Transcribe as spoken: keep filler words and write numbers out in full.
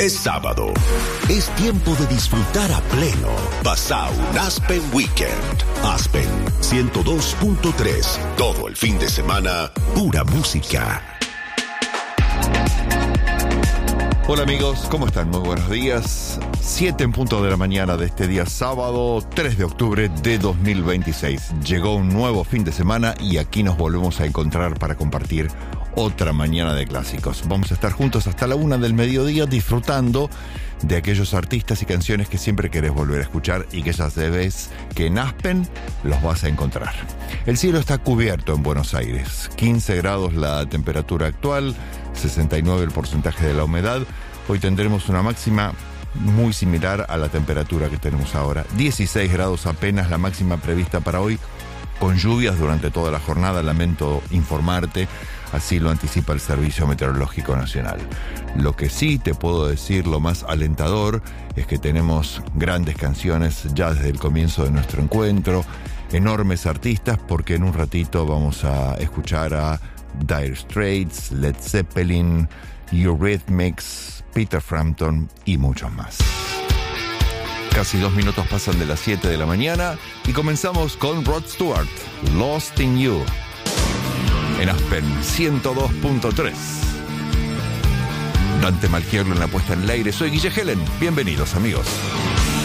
Es sábado. Es tiempo de disfrutar a pleno. Pasá un Aspen Weekend. Aspen ciento dos punto tres. Todo el fin de semana, pura música. Hola amigos, ¿cómo están? Muy buenos días. siete en punto de la mañana de este día sábado, tres de octubre de dos mil veintiséis. Llegó un nuevo fin de semana y aquí nos volvemos a encontrar para compartir otra mañana de clásicos. Vamos a estar juntos hasta la una del mediodía disfrutando de aquellos artistas y canciones que siempre querés volver a escuchar y que ya sabes que en Aspen los vas a encontrar. El cielo está cubierto en Buenos Aires, quince grados la temperatura actual, sesenta y nueve el porcentaje de la humedad. Hoy tendremos una máxima muy similar a la temperatura que tenemos ahora, dieciséis grados apenas la máxima prevista para hoy, con lluvias durante toda la jornada, lamento informarte. Así lo anticipa el Servicio Meteorológico Nacional. Lo que sí te puedo decir, lo más alentador, es que tenemos grandes canciones ya desde el comienzo de nuestro encuentro, enormes artistas, porque en un ratito vamos a escuchar a Dire Straits, Led Zeppelin, Eurythmics, Peter Frampton y muchos más. Casi dos minutos pasan de las siete de la mañana y comenzamos con Rod Stewart, Lost in You. En Aspen ciento dos punto tres. Dante Malquiero en la puesta en el aire. Soy Guille Helen. Bienvenidos, amigos.